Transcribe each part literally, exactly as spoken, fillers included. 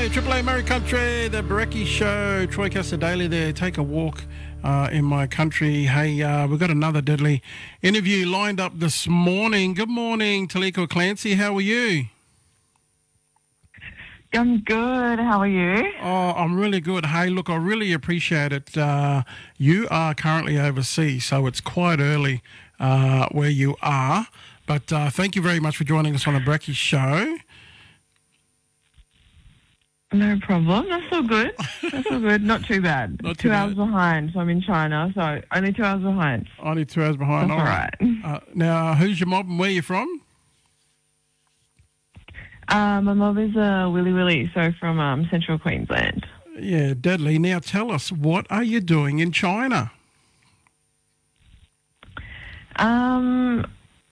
Hey, Triple A Murray Country, the Brekkie Show, Troy Castor Daily there. Take a walk uh, in my country. Hey, uh, we've got another deadly interview lined up this morning. Good morning, Taliko Clancy. How are you? I'm good. How are you? Oh, I'm really good. Hey, look, I really appreciate it. Uh, you are currently overseas, so it's quite early uh, where you are. But uh, thank you very much for joining us on the Brekkie Show. No problem. That's all good. That's all good. Not too bad. Not two too hours bad. behind, so I'm in China, so only two hours behind. Only two hours behind. That's all right. Uh, now, who's your mob and where you from? Uh, my mob is uh, Willy Willy, so from um, Central Queensland. Yeah, deadly. Now, tell us, what are you doing in China? Um,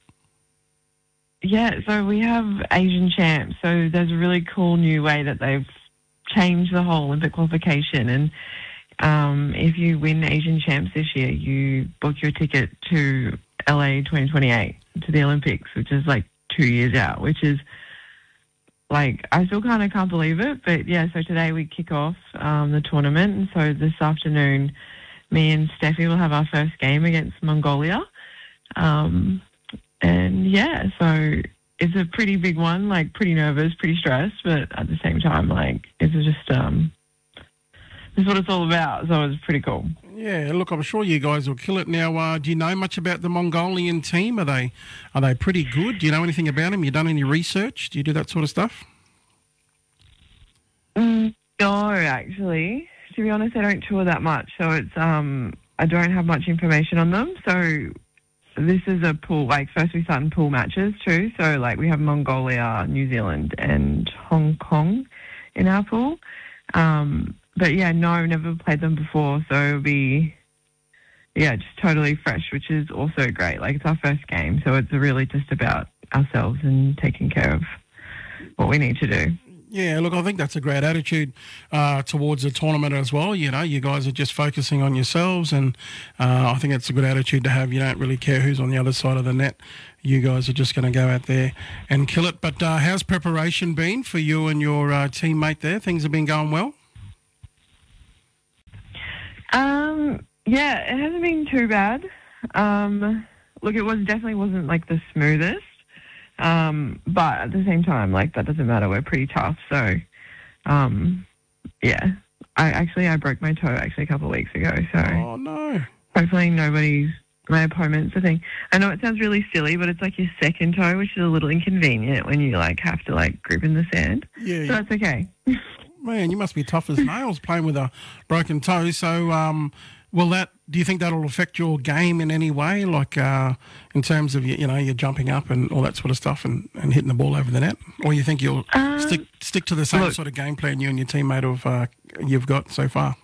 yeah, so we have Asian champs, so there's a really cool new way that they've changed the whole Olympic qualification, and um, if you win Asian champs this year, you book your ticket to L A twenty twenty-eight, to the Olympics, which is like two years out, which is like, I still kind of can't believe it, but yeah, so today we kick off um, the tournament, and so this afternoon, me and Steffi will have our first game against Mongolia, um, and yeah, so it's a pretty big one, like pretty nervous, pretty stressed, but at the same time, like, it's just, um, it's what it's all about, so it's pretty cool. Yeah, look, I'm sure you guys will kill it. Now, uh, do you know much about the Mongolian team? Are they are they pretty good? Do you know anything about them? You done any research? Do you do that sort of stuff? Mm, no, actually. To be honest, I don't tour that much, so it's um, I don't have much information on them. So this is a pool, like, first we start in pool matches too. So, like, we have Mongolia, New Zealand and Hong Kong in our pool. Um, but, yeah, no, I've never played them before, so it'll be, yeah, just totally fresh, which is also great. Like, it's our first game, so it's really just about ourselves and taking care of what we need to do. Yeah, look, I think that's a great attitude uh, towards the tournament as well. You know, you guys are just focusing on yourselves, and uh, I think it's a good attitude to have. You don't really care who's on the other side of the net. You guys are just going to go out there and kill it. But uh, how's preparation been for you and your uh, teammate there? Things have been going well? Um, yeah, it hasn't been too bad. Um, look, it was definitely wasn't like the smoothest. Um, but at the same time, like, that doesn't matter. We're pretty tough. So, um, yeah, I actually, I broke my toe actually a couple of weeks ago. So Oh, no. hopefully nobody's, my opponent's, I think. I know it sounds really silly, but it's like your second toe, which is a little inconvenient when you like have to like grip in the sand. Yeah. So that's okay. Man, you must be tough as nails playing with a broken toe. So, um, will that? Do you think that'll affect your game in any way, like uh, in terms of you, you know, you're jumping up and all that sort of stuff, and, and hitting the ball over the net, or you think you'll Um, stick stick to the same look- sort of game plan you and your teammate have uh, you've got so far?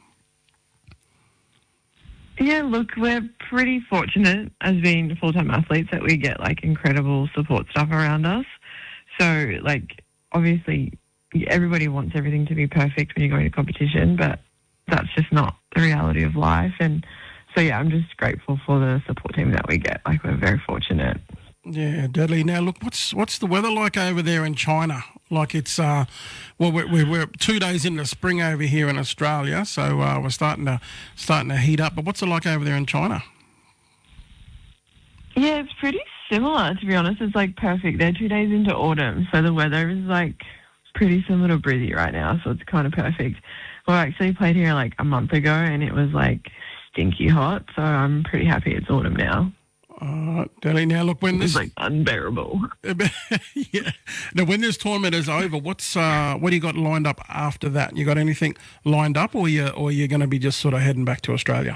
Yeah, look, we're pretty fortunate as being full-time athletes that we get, like, incredible support staff around us. So, like, obviously, everybody wants everything to be perfect when you're going to competition, but that's just not the reality of life. And so, yeah, I'm just grateful for the support team that we get. Like, we're very fortunate. Yeah, deadly. Now, look, what's what's the weather like over there in China? Like, it's uh, well, we're, we're we're two days into spring over here in Australia, so uh, we're starting to starting to heat up. But what's it like over there in China? Yeah, it's pretty similar, to be honest. It's, like, perfect. They're two days into autumn, so the weather is, like, pretty similar to Brizzy right now, so it's kind of perfect. We actually played here, like, a month ago, and it was, like, stinky hot, so I'm pretty happy it's autumn now. Uh, Deadly. Now, look, when It's, this like, unbearable. yeah. Now, when this tournament is over, what's uh, what do you got lined up after that? You got anything lined up, or you or you're going to be just sort of heading back to Australia?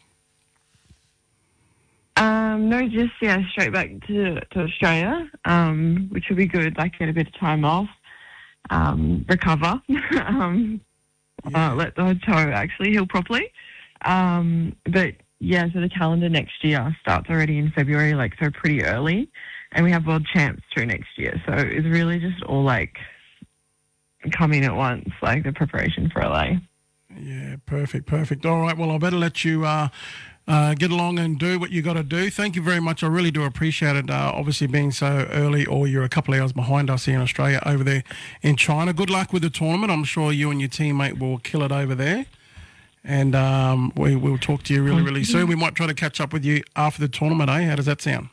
Um, no, just, yeah, straight back to, to Australia, um, which will be good, like, get a bit of time off, um, recover, um, Yeah. uh, let the toe actually heal properly. Um, but, yeah, so the calendar next year starts already in February, like, so pretty early, and we have world champs through next year. So it's really just all, like, coming at once, like, the preparation for L A. Yeah, perfect, perfect. All right, well, I better let you uh, uh, get along and do what you got to do. Thank you very much. I really do appreciate it. Uh, obviously, being so early, or you're a couple of hours behind us here in Australia, over there in China. Good luck with the tournament. I'm sure you and your teammate will kill it over there. And um, we will talk to you really, really soon. We might try to catch up with you after the tournament, eh? How does that sound?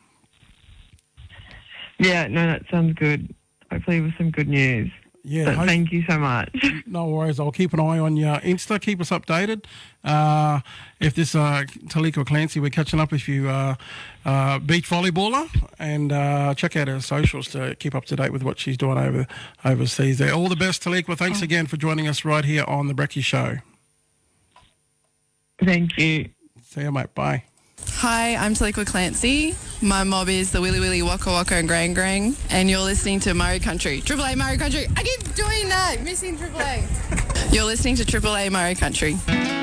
Yeah, no, that sounds good. Hopefully with some good news. Yeah. But hope- thank you so much. No worries. I'll keep an eye on your Insta. Keep us updated. Uh, if this uh, Taliqua Clancy, we're catching up with you, uh, uh, beach volleyballer, and uh, check out her socials to keep up to date with what she's doing over overseas there. All the best, Taliqua. Thanks again for joining us right here on The Brekkie Show. Thank you. See you, mate. Bye. Hi, I'm Taliqua Clancy. My mob is the Willy Willy Waka Waka and Grang Grang, and you're listening to Murray Country. Triple A Murray Country. I keep doing that, missing Triple A. You're listening to Triple A Murray Country.